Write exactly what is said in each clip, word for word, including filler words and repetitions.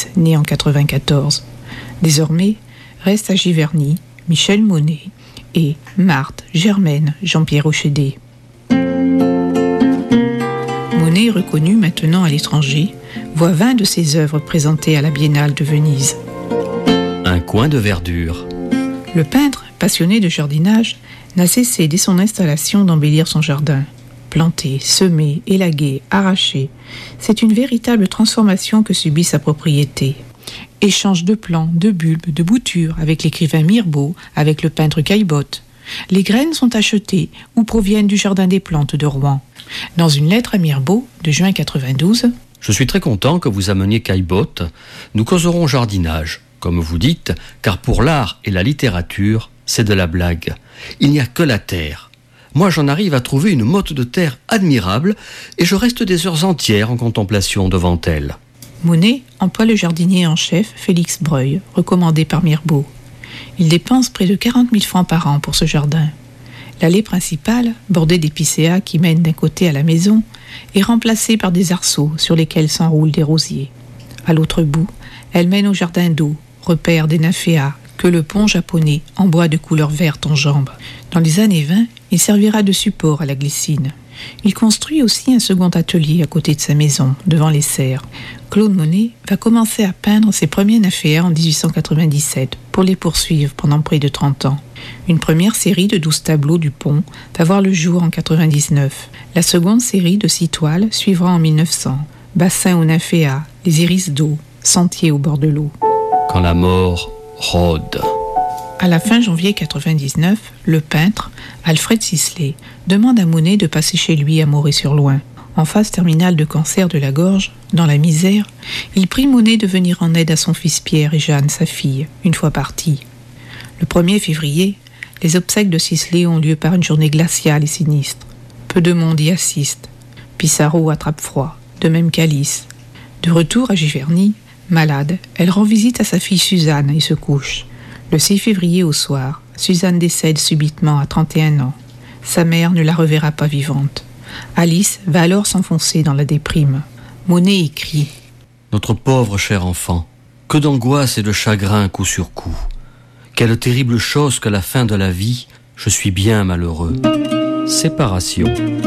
fils, nés en quatre-vingt-quatorze. Désormais, restent à Giverny Michel Monet et Marthe, Germaine, Jean-Pierre Hochédé. Monet, reconnu maintenant à l'étranger, voit vingt de ses œuvres présentées à la Biennale de Venise. Un coin de verdure. Le peintre, passionné de jardinage, n'a cessé dès son installation d'embellir son jardin. Planter, semer, élaguer, arracher, c'est une véritable transformation que subit sa propriété. Échange de plants, de bulbes, de boutures avec l'écrivain Mirbeau, avec le peintre Caillebotte. Les graines sont achetées ou proviennent du Jardin des plantes de Rouen. Dans une lettre à Mirbeau de juin quatre-vingt-douze, « Je suis très content que vous ameniez Caillebotte. Nous causerons jardinage, comme vous dites, car pour l'art et la littérature, c'est de la blague. Il n'y a que la terre. Moi, j'en arrive à trouver une motte de terre admirable et je reste des heures entières en contemplation devant elle. » Monet emploie le jardinier en chef Félix Breuil, recommandé par Mirbeau. Il dépense près de quarante mille francs par an pour ce jardin. L'allée principale, bordée d'épicéas qui mènent d'un côté à la maison, est remplacée par des arceaux sur lesquels s'enroulent des rosiers. À l'autre bout, elle mène au jardin d'eau, repère des nymphéas que le pont japonais en bois de couleur verte enjambe. Dans les années vingt, il servira de support à la glycine. Il construit aussi un second atelier à côté de sa maison, devant les serres. Claude Monet va commencer à peindre ses premiers nymphéas en dix-huit cent quatre-vingt-dix-sept pour les poursuivre pendant près de trente ans. Une première série de douze tableaux du pont va voir le jour en quatre-vingt-dix-neuf. La seconde série de six toiles suivra en mille neuf cents. Bassin aux nymphéas, les iris d'eau, sentiers au bord de l'eau. Quand la mort rôde. À la fin janvier quatre-vingt-dix-neuf, le peintre, Alfred Sisley, demande à Monet de passer chez lui à Moret-sur-Loing. En phase terminale de cancer de la gorge, dans la misère, il prie Monet de venir en aide à son fils Pierre et Jeanne, sa fille, une fois partis. Le premier février, les obsèques de Sisley ont lieu par une journée glaciale et sinistre. Peu de monde y assiste. Pissarro attrape froid, de même qu'Alice. De retour à Giverny, malade, elle rend visite à sa fille Suzanne et se couche. Le six février au soir, Suzanne décède subitement à trente et un ans. Sa mère ne la reverra pas vivante. Alice va alors s'enfoncer dans la déprime. Monet écrit « Notre pauvre cher enfant, que d'angoisse et de chagrin coup sur coup. Quelle terrible chose que la fin de la vie, je suis bien malheureux. Séparation. »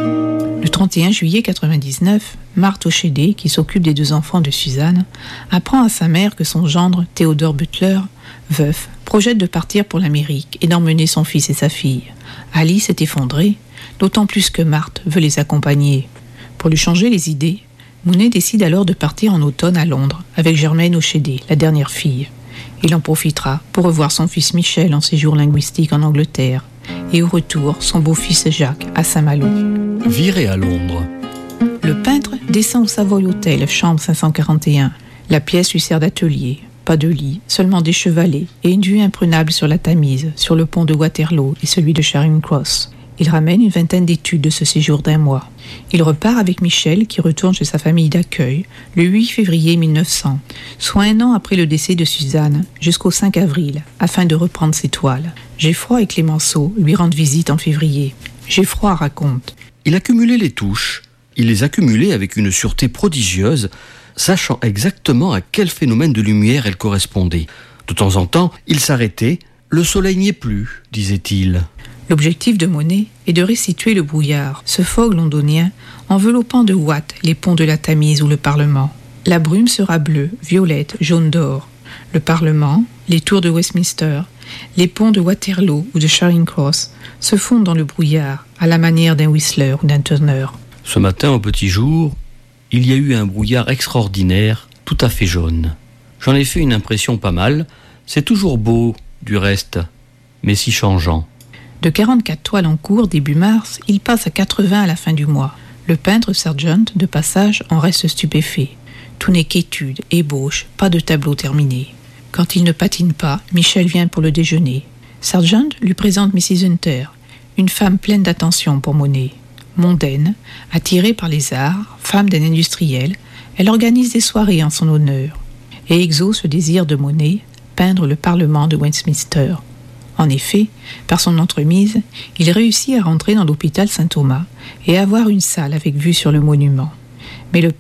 Le trente et un juillet quatre-vingt-dix-neuf, Marthe Hochédé, qui s'occupe des deux enfants de Suzanne, apprend à sa mère que son gendre, Théodore Butler, veuf, projette de partir pour l'Amérique et d'emmener son fils et sa fille. Alice est effondrée, d'autant plus que Marthe veut les accompagner. Pour lui changer les idées, Monet décide alors de partir en automne à Londres avec Germaine Hochédé, la dernière fille. Il en profitera pour revoir son fils Michel en séjour linguistique en Angleterre et au retour son beau-fils Jacques à Saint-Malo. Viré à Londres. Le peintre descend au Savoy Hotel, chambre cinq cent quarante et un. La pièce lui sert d'atelier. Pas de lit, seulement des chevalets et une vue imprenable sur la Tamise, sur le pont de Waterloo et celui de Charing Cross. Il ramène une vingtaine d'études de ce séjour d'un mois. Il repart avec Michel, qui retourne chez sa famille d'accueil, le huit février mille neuf cents, soit un an après le décès de Suzanne, jusqu'au cinq avril, afin de reprendre ses toiles. Geffroy et Clémenceau lui rendent visite en février. Geffroy raconte « Il accumulait les touches. Il les accumulait avec une sûreté prodigieuse, sachant exactement à quel phénomène de lumière elles correspondaient. De temps en temps, il s'arrêtait. Le soleil n'y est plus, disait-il. » L'objectif de Monet est de restituer le brouillard, ce fog londonien enveloppant de ouate les ponts de la Tamise ou le Parlement. La brume sera bleue, violette, jaune d'or. Le Parlement, les tours de Westminster, les ponts de Waterloo ou de Charing Cross se fondent dans le brouillard, à la manière d'un Whistler ou d'un Turner. Ce matin, au petit jour, il y a eu un brouillard extraordinaire, tout à fait jaune. J'en ai fait une impression pas mal. C'est toujours beau, du reste, mais si changeant. De quarante-quatre toiles en cours début mars, il passe à quatre-vingts à la fin du mois. Le peintre Sargent, de passage, en reste stupéfait. Tout n'est qu'étude, ébauche, pas de tableau terminé. Quand il ne patine pas, Michel vient pour le déjeuner. Sargent lui présente missus Hunter, une femme pleine d'attention pour Monet. Mondaine, attirée par les arts, femme d'un industriel, elle organise des soirées en son honneur et exauce le désir de Monet, peindre le Parlement de Westminster. En effet, par son entremise, il réussit à rentrer dans l'hôpital Saint-Thomas et à avoir une salle avec vue sur le monument. Mais le peintre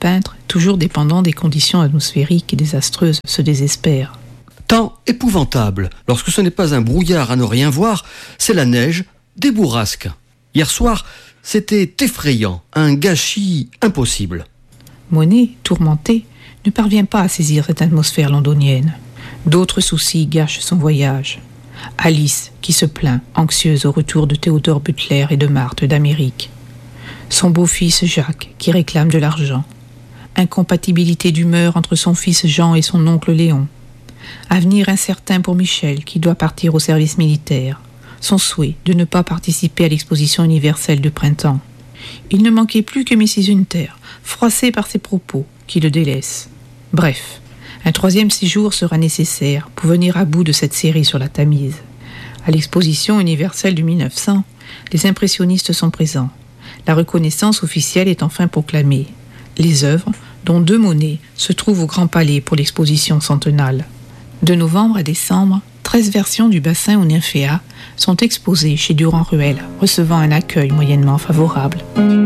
toujours dépendant des conditions atmosphériques et désastreuses, se désespère. Temps épouvantable. Lorsque ce n'est pas un brouillard à ne rien voir, c'est la neige, des bourrasques. Hier soir, c'était effrayant, un gâchis impossible. Monet, tourmenté, ne parvient pas à saisir cette atmosphère londonienne. D'autres soucis gâchent son voyage. Alice, qui se plaint, anxieuse au retour de Théodore Butler et de Marthe d'Amérique. Son beau-fils Jacques, qui réclame de l'argent. Incompatibilité d'humeur entre son fils Jean et son oncle Léon. Avenir incertain pour Michel, qui doit partir au service militaire. Son souhait de ne pas participer à l'exposition universelle de printemps. Il ne manquait plus que missus Hunter, froissée par ses propos, qui le délaissent. Bref, un troisième séjour sera nécessaire pour venir à bout de cette série sur la Tamise. À l'exposition universelle de mille neuf cents, les impressionnistes sont présents. La reconnaissance officielle est enfin proclamée. Les œuvres, dont deux Monet, se trouvent au Grand Palais pour l'exposition centennale. De novembre à décembre, treize versions du bassin aux Nymphéas sont exposées chez Durand-Ruel, recevant un accueil moyennement favorable.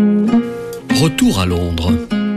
Retour à Londres.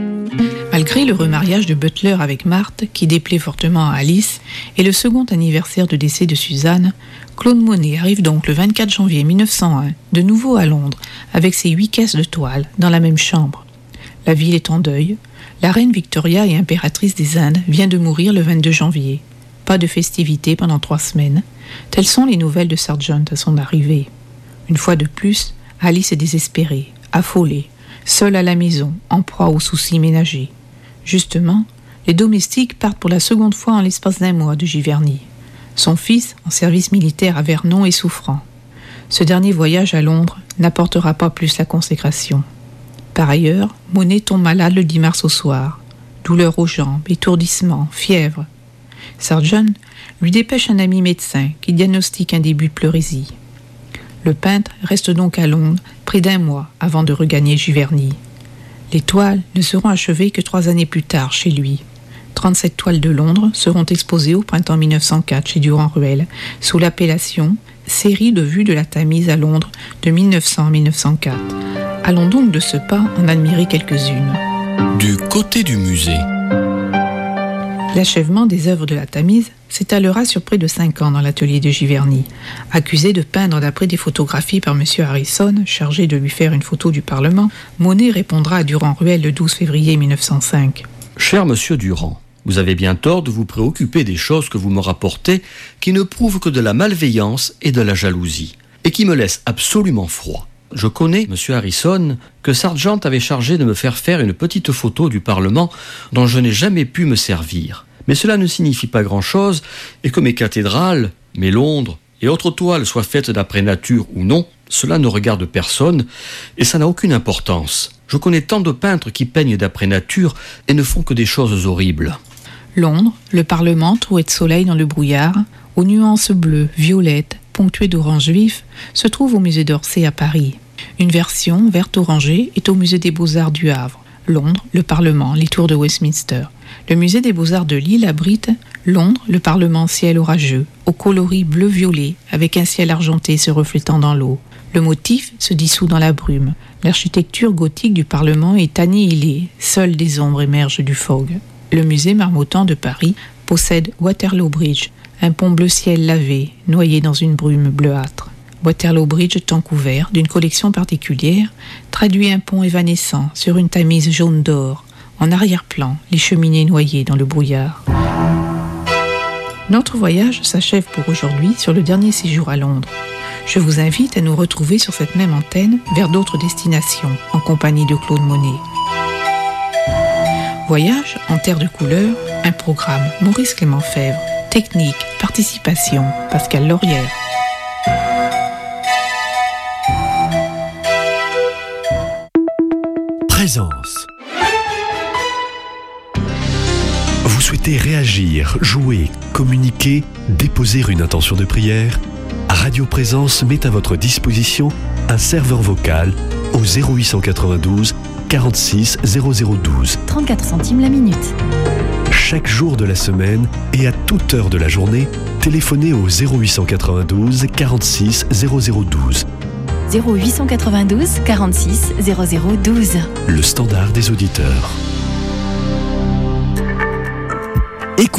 Malgré le remariage de Butler avec Marthe, qui déplaît fortement à Alice, et le second anniversaire de décès de Suzanne, Claude Monet arrive donc le vingt-quatre janvier mille neuf cent un, de nouveau à Londres, avec ses huit caisses de toile, dans la même chambre. La ville est en deuil. La reine Victoria et impératrice des Indes vient de mourir le vingt-deux janvier. Pas de festivités pendant trois semaines. Telles sont les nouvelles de Sargent à son arrivée. Une fois de plus, Alice est désespérée, affolée, seule à la maison, en proie aux soucis ménagers. Justement, les domestiques partent pour la seconde fois en l'espace d'un mois de Giverny. Son fils, en service militaire à Vernon, est souffrant. Ce dernier voyage à Londres n'apportera pas plus la consécration. Par ailleurs, Monet tombe malade le dix mars au soir. Douleur aux jambes, étourdissement, fièvre. Sargent lui dépêche un ami médecin qui diagnostique un début de pleurésie. Le peintre reste donc à Londres près d'un mois avant de regagner Giverny. Les toiles ne seront achevées que trois années plus tard chez lui. trente-sept toiles de Londres seront exposées au printemps mille neuf cent quatre chez Durand-Ruel sous l'appellation « Série de vues de la Tamise à Londres de mille neuf cents à mille neuf cent quatre ». Allons donc de ce pas en admirer quelques-unes. Du côté du musée. L'achèvement des œuvres de la Tamise s'étalera sur près de cinq ans dans l'atelier de Giverny. Accusé de peindre d'après des photographies par M. Harrison, chargé de lui faire une photo du Parlement, Monet répondra à Durand-Ruel le douze février mille neuf cent cinq. « Cher Monsieur Durand, vous avez bien tort de vous préoccuper des choses que vous me rapportez qui ne prouvent que de la malveillance et de la jalousie, et qui me laissent absolument froid. Je connais, Monsieur Harrison, que Sargent avait chargé de me faire faire une petite photo du Parlement dont je n'ai jamais pu me servir. Mais cela ne signifie pas grand-chose, et que mes cathédrales, mes Londres et autres toiles soient faites d'après nature ou non, cela ne regarde personne, et ça n'a aucune importance. Je connais tant de peintres qui peignent d'après nature et ne font que des choses horribles. » Londres, le Parlement troué de soleil dans le brouillard, aux nuances bleues, violettes, ponctuées d'orange vif, se trouve au musée d'Orsay à Paris. Une version verte-orangée est au musée des Beaux-Arts du Havre. Londres, le Parlement, les tours de Westminster. Le musée des Beaux-Arts de Lille abrite Londres, le Parlement ciel orageux, au coloris bleu-violet, avec un ciel argenté se reflétant dans l'eau. Le motif se dissout dans la brume. L'architecture gothique du Parlement est annihilée, seules des ombres émergent du fog. Le musée Marmottan de Paris possède Waterloo Bridge, un pont bleu ciel lavé, noyé dans une brume bleuâtre. Waterloo Bridge, temps couvert, d'une collection particulière, traduit un pont évanescent sur une Tamise jaune d'or. En arrière-plan, les cheminées noyées dans le brouillard. Notre voyage s'achève pour aujourd'hui sur le dernier séjour à Londres. Je vous invite à nous retrouver sur cette même antenne vers d'autres destinations, en compagnie de Claude Monet. Voyage en terre de couleurs, un programme Maurice Clément Fèvre. Technique, participation, Pascal Laurière. Présence. Vous souhaitez réagir, jouer, communiquer, déposer une intention de prière? Radio Présence met à votre disposition un serveur vocal au zéro huit cent quatre-vingt-douze quarante-six zéro zéro douze. trente-quatre centimes la minute. Chaque jour de la semaine et à toute heure de la journée, téléphonez au zéro huit cent quatre-vingt-douze quarante-six zéro zéro douze. zéro huit cent quatre-vingt-douze quarante-six zéro zéro douze. Le standard des auditeurs.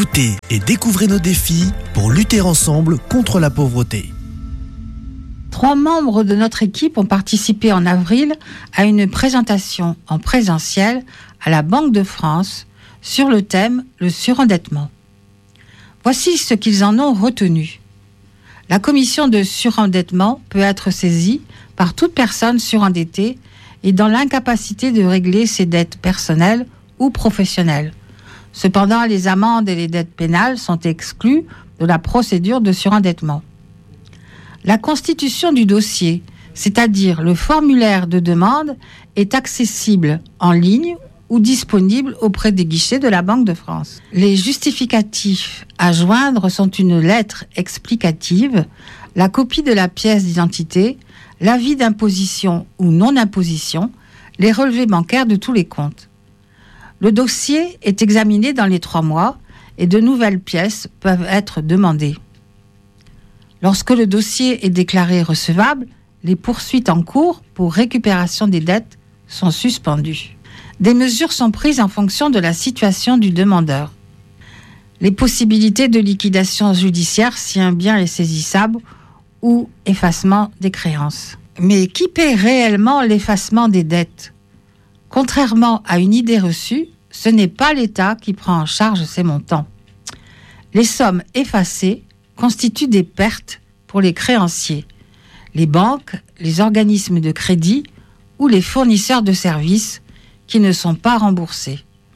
Écoutez et découvrez nos défis pour lutter ensemble contre la pauvreté. Trois membres de notre équipe ont participé en avril à une présentation en présentiel à la Banque de France sur le thème « Le surendettement ». Voici ce qu'ils en ont retenu. La commission de surendettement peut être saisie par toute personne surendettée et dans l'incapacité de régler ses dettes personnelles ou professionnelles. Cependant, les amendes et les dettes pénales sont exclues de la procédure de surendettement. La constitution du dossier, c'est-à-dire le formulaire de demande, est accessible en ligne ou disponible auprès des guichets de la Banque de France. Les justificatifs à joindre sont une lettre explicative, la copie de la pièce d'identité, l'avis d'imposition ou non-imposition, les relevés bancaires de tous les comptes. Le dossier est examiné dans les trois mois et de nouvelles pièces peuvent être demandées. Lorsque le dossier est déclaré recevable, les poursuites en cours pour récupération des dettes sont suspendues. Des mesures sont prises en fonction de la situation du demandeur. Les possibilités de liquidation judiciaire si un bien est saisissable ou effacement des créances. Mais qui paie réellement l'effacement des dettes ? Contrairement à une idée reçue, ce n'est pas l'État qui prend en charge ces montants. Les sommes effacées constituent des pertes pour les créanciers, les banques, les organismes de crédit ou les fournisseurs de services qui ne sont pas remboursés.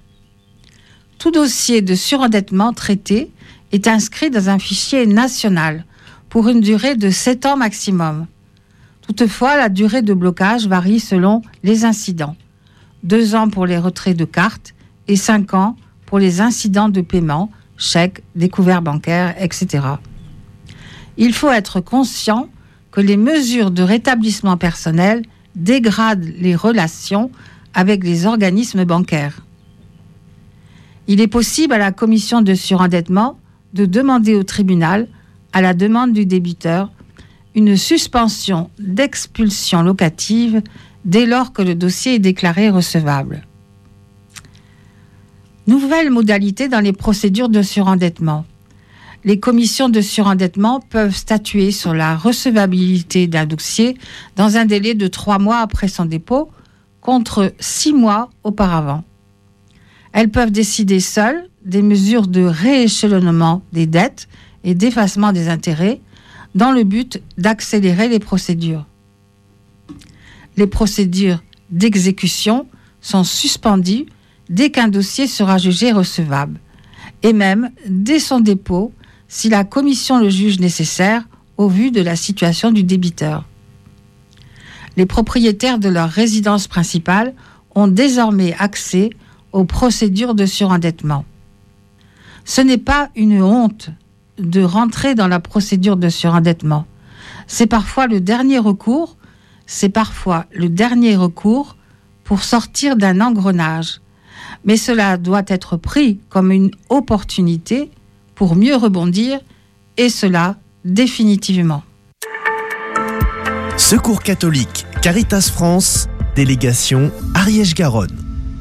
Tout dossier de surendettement traité est inscrit dans un fichier national pour une durée de sept ans maximum. Toutefois, la durée de blocage varie selon les incidents. Deux ans pour les retraits de cartes et cinq ans pour les incidents de paiement, chèques, découverts bancaires, et cetera. Il faut être conscient que les mesures de rétablissement personnel dégradent les relations avec les organismes bancaires. Il est possible à la commission de surendettement de demander au tribunal, à la demande du débiteur, une suspension d'expulsion locative dès lors que le dossier est déclaré recevable. Nouvelles modalités dans les procédures de surendettement. Les commissions de surendettement peuvent statuer sur la recevabilité d'un dossier dans un délai de trois mois après son dépôt, contre six mois auparavant. Elles peuvent décider seules des mesures de rééchelonnement des dettes et d'effacement des intérêts dans le but d'accélérer les procédures. Les procédures d'exécution sont suspendues dès qu'un dossier sera jugé recevable, et même dès son dépôt si la commission le juge nécessaire au vu de la situation du débiteur. Les propriétaires de leur résidence principale ont désormais accès aux procédures de surendettement. Ce n'est pas une honte de rentrer dans la procédure de surendettement. C'est parfois le dernier recours, c'est parfois le dernier recours pour sortir d'un engrenage. Mais cela doit être pris comme une opportunité pour mieux rebondir, et cela définitivement. Secours catholique, Caritas France, délégation Ariège-Garonne.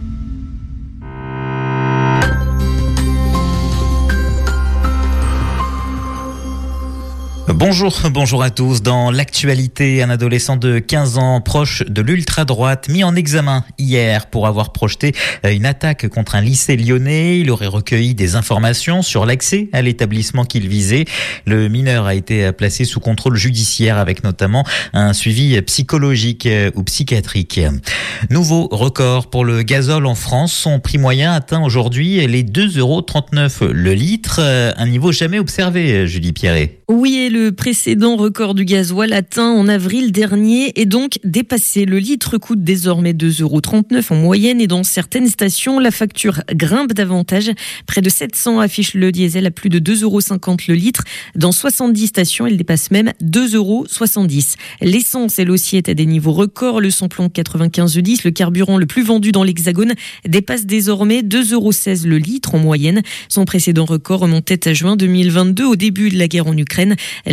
Bonjour, bonjour à tous. Dans l'actualité, un adolescent de quinze ans proche de l'ultra-droite mis en examen hier pour avoir projeté une attaque contre un lycée lyonnais. Il aurait recueilli des informations sur l'accès à l'établissement qu'il visait. Le mineur a été placé sous contrôle judiciaire avec notamment un suivi psychologique ou psychiatrique. Nouveau record pour le gazole en France. Son prix moyen atteint aujourd'hui les deux euros trente-neuf le litre, un niveau jamais observé, Julie Pierret. Oui, et le précédent record du gasoil atteint en avril dernier est donc dépassé. Le litre coûte désormais deux euros trente-neuf en moyenne et dans certaines stations, la facture grimpe davantage. Près de sept cents affichent le diesel à plus de deux euros cinquante le litre. Dans soixante-dix stations, elle dépasse même deux euros soixante-dix. L'essence, elle aussi, est à des niveaux records. Le samplon quatre-vingt-quinze dix, le carburant le plus vendu dans l'Hexagone, dépasse désormais deux euros seize le litre en moyenne. Son précédent record remontait à juin deux mille vingt-deux, au début de la guerre en Ukraine.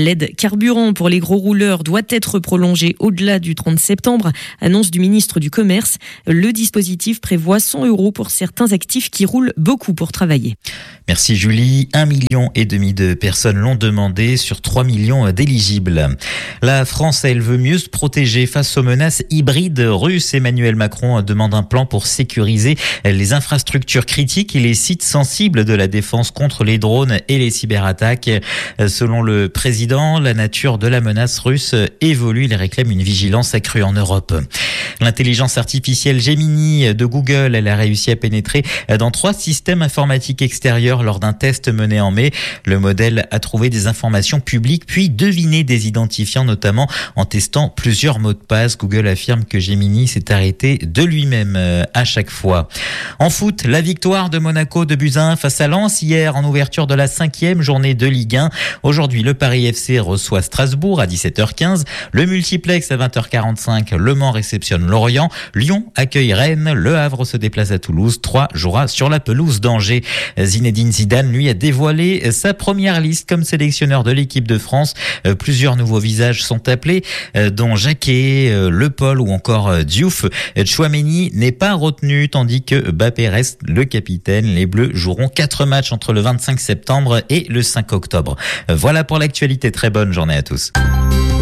L'aide carburant pour les gros rouleurs doit être prolongée au-delà du trente septembre, annonce du ministre du Commerce. Le dispositif prévoit cent euros pour certains actifs qui roulent beaucoup pour travailler. Merci Julie. Un million et demi de personnes l'ont demandé sur trois millions d'éligibles. La France, elle veut mieux se protéger face aux menaces hybrides russes. Emmanuel Macron demande un plan pour sécuriser les infrastructures critiques et les sites sensibles de la défense contre les drones et les cyberattaques. Selon le président, la nature de la menace russe évolue. Il réclame une vigilance accrue en Europe. L'intelligence artificielle Gemini de Google, elle a réussi à pénétrer dans trois systèmes informatiques extérieurs lors d'un test mené en mai. Le modèle a trouvé des informations publiques puis deviné des identifiants, notamment en testant plusieurs mots de passe. Google affirme que Gemini s'est arrêté de lui-même à chaque fois. En foot, la victoire de Monaco de buts à un face à Lens hier en ouverture de la cinquième journée de Ligue un. Aujourd'hui, le Paris F C reçoit Strasbourg à dix-sept heures quinze. Le multiplex à vingt heures quarante-cinq. Le Mans réceptionne Lorient. Lyon accueille Rennes. Le Havre se déplace à Toulouse. Troyes jouera sur la pelouse d'Angers. Zinedine Zidane, lui, a dévoilé sa première liste comme sélectionneur de l'équipe de France. Plusieurs nouveaux visages sont appelés, dont Jacquet, Le Paul ou encore Diouf. Tchouaméni n'est pas retenu, tandis que Mbappé reste le capitaine. Les Bleus joueront quatre matchs entre le vingt-cinq septembre et le cinq octobre. Voilà pour l'actualité. Très bonne journée à tous.